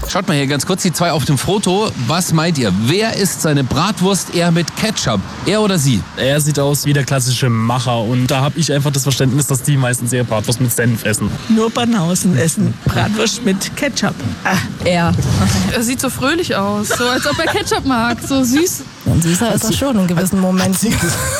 Schaut mal hier ganz kurz, die zwei auf dem Foto. Was meint ihr? Wer isst seine Bratwurst eher mit Ketchup? Er oder sie? Er sieht aus wie der klassische Macher und da habe ich einfach das Verständnis, dass die meistens eher Bratwurst mit Senf essen. Nur Banausen essen Bratwurst mit Ketchup. Er. Er sieht so fröhlich aus, so als ob er Ketchup mag, so süß. Und süßer ist er schon in gewissen Momenten.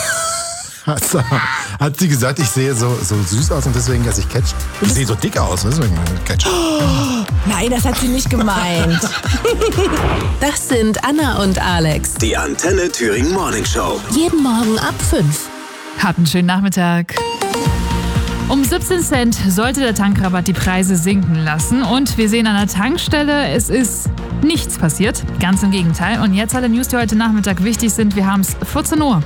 Hat sie gesagt, ich sehe so süß aus und deswegen esse ich Ketchup? Ich sehe so dick aus, deswegen Ketchup. Nein, das hat sie nicht gemeint. Das sind Anna und Alex. Die Antenne Thüringen Morning Show. Jeden Morgen ab 5. Habt einen schönen Nachmittag. Um 17 Cent sollte der Tankrabatt die Preise sinken lassen. Und wir sehen an der Tankstelle, es ist nichts passiert. Ganz im Gegenteil. Und jetzt alle News, die heute Nachmittag wichtig sind. Wir haben es 14 Uhr.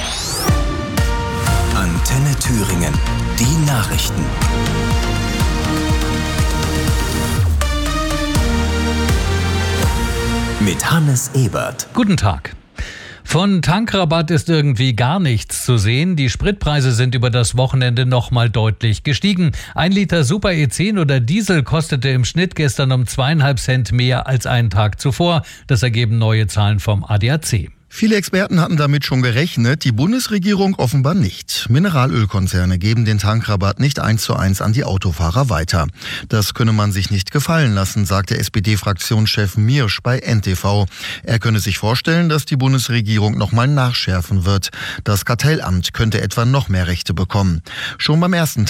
Antenne Thüringen. Die Nachrichten. Mit Hannes Ebert. Guten Tag. Von Tankrabatt ist irgendwie gar nichts zu sehen. Die Spritpreise sind über das Wochenende nochmal deutlich gestiegen. 1 Liter Super E10 oder Diesel kostete im Schnitt gestern um 2,5 Cent mehr als einen Tag zuvor. Das ergeben neue Zahlen vom ADAC. Viele Experten hatten damit schon gerechnet, die Bundesregierung offenbar nicht. Mineralölkonzerne geben den Tankrabatt nicht 1:1 an die Autofahrer weiter. Das könne man sich nicht gefallen lassen, sagte SPD-Fraktionschef Miersch bei NTV. Er könne sich vorstellen, dass die Bundesregierung nochmal nachschärfen wird. Das Kartellamt könnte etwa noch mehr Rechte bekommen. Schon beim ersten